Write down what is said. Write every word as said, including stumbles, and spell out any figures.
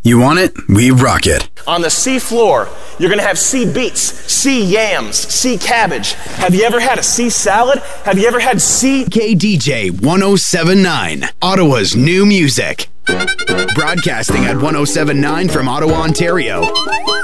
You want it? We rock it. On the sea floor, you're going to have sea beets, sea yams, sea cabbage. Have you ever had a sea salad? Have you ever had sea... K D J one oh seven point nine, Ottawa's new music. Broadcasting at one oh seven point nine from Ottawa, Ontario.